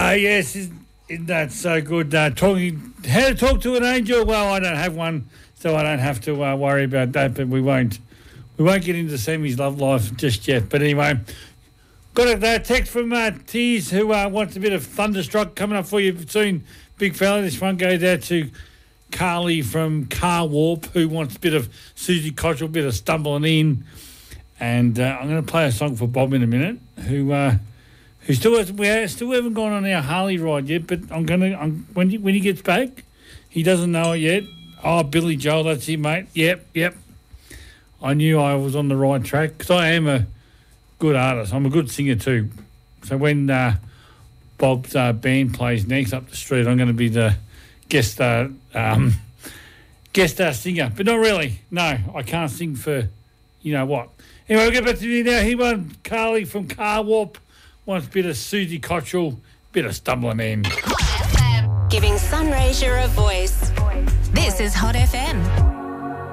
Yes, isn't that so good? Talking how to talk to an angel. Well, I don't have one, so I don't have to worry about that. But we won't get into Sammy's love life just yet. But anyway, got a text from Tears who wants a bit of Thunderstruck coming up for you soon, big fella. This one goes out to Carly from Car Warp, who wants a bit of Susie Cottrell, a bit of Stumbling In. And I'm going to play a song for Bob in a minute, who still haven't gone on our Harley ride yet, but when he gets back, he doesn't know it yet. Oh, Billy Joel, that's him, mate. Yep. I knew I was on the right track because I am a good artist. I'm a good singer too. So when Bob's band plays next up the street, I'm going to be the guest star singer, but not really. No, I can't sing for you know what. Anyway, we'll get back to you now. He won Carly from Car Warp. Wants a bit of Susie Cottrell, bit of Stumbling In. Giving Sunraysia a voice. This is Hot FM.